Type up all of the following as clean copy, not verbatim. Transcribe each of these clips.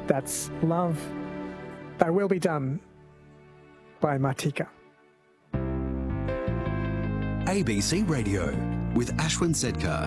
That's Love, Thy Will Be Done by Matika. ABC Radio with Ashwin Sedkar.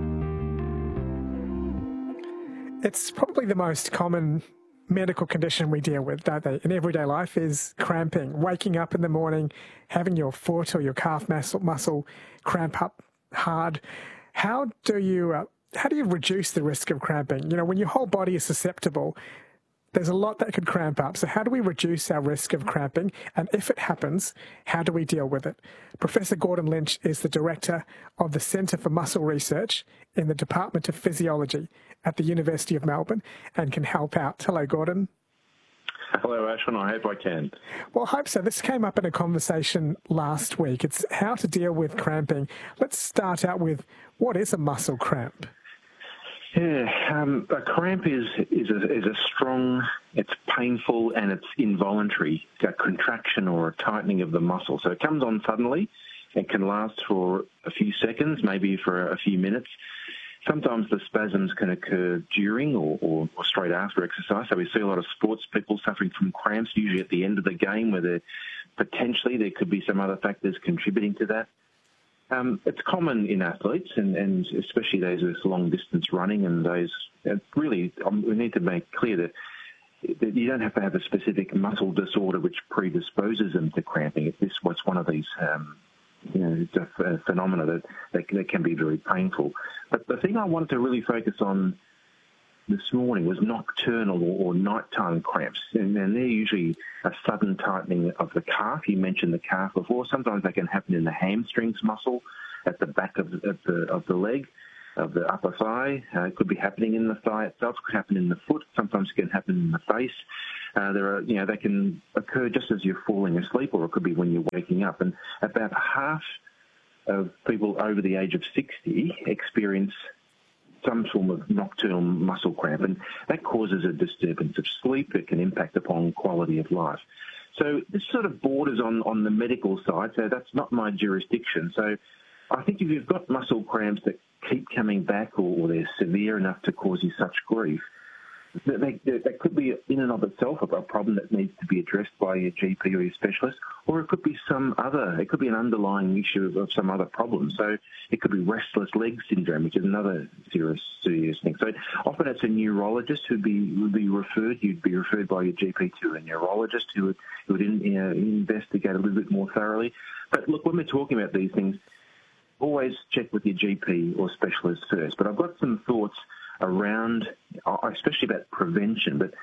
It's probably the most common medical condition we deal with, don't they, in everyday life, is cramping. Waking up in the morning, having your foot or your calf muscle cramp up hard. How do you reduce the risk of cramping? You know, when your whole body is susceptible, there's a lot that could cramp up. So how do we reduce our risk of cramping? And if it happens, how do we deal with it? Professor Gordon Lynch is the director of the Centre for Muscle Research in the Department of Physiology at the University of Melbourne and can help out. Hello, Gordon. Hello, Ashwin. I hope I can. Well, I hope so. This came up in a conversation last week. It's how to deal with cramping. Let's start out with, what is a muscle cramp? Yeah, a cramp is a strong, it's painful, and it's involuntary. It's a contraction or a tightening of the muscle. So it comes on suddenly. It can last for a few seconds, maybe for a few minutes. Sometimes the spasms can occur during or straight after exercise. So we see a lot of sports people suffering from cramps, usually at the end of the game, where there could be some other factors contributing to that. It's common in athletes, and especially those with long-distance running, and those really, we need to make clear that you don't have to have a specific muscle disorder which predisposes them to cramping. It's one of these phenomena that can be very painful. But the thing I wanted to really focus on this morning was nocturnal or nighttime cramps, and they're usually a sudden tightening of the calf. You mentioned the calf before. Sometimes they can happen in the hamstrings muscle at the back of the leg, of the upper thigh. It could be happening in the thigh itself. It could happen in the foot. Sometimes it can happen in the face. They can occur just as you're falling asleep, or it could be when you're waking up. And about half of people over the age of 60 experience some form of nocturnal muscle cramp, and that causes a disturbance of sleep. It can impact upon quality of life. So this sort of borders on the medical side, so that's not my jurisdiction. So I think if you've got muscle cramps that keep coming back, or they're severe enough to cause you such grief, that could be in and of itself a problem that needs to be addressed by your GP or your specialist, or it could be it could be an underlying issue of some other problem. So it could be restless leg syndrome, which is another serious thing. So often it's a neurologist who'd be referred. You'd be referred by your GP to a neurologist who would investigate a little bit more thoroughly. But look, when we're talking about these things, always check with your GP or specialist first. But I've got some thoughts around, especially about prevention, but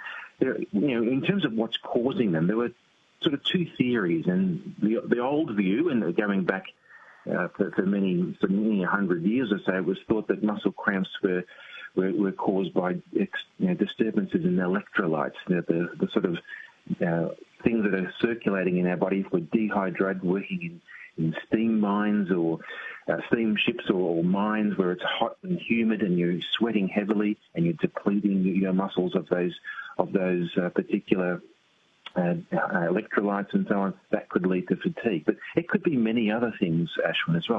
in terms of what's causing them, there were sort of two theories, and the old view, and going back for many 100 years or so, it was thought that muscle cramps were caused by disturbances in electrolytes, the sort of things that are circulating in our body. If we're dehydrated, working in steam mines or steam ships or mines where it's hot and humid and you're sweating heavily and you're depleting your muscles of those particular electrolytes and so on, that could lead to fatigue. But it could be many other things, Ashwin, as well.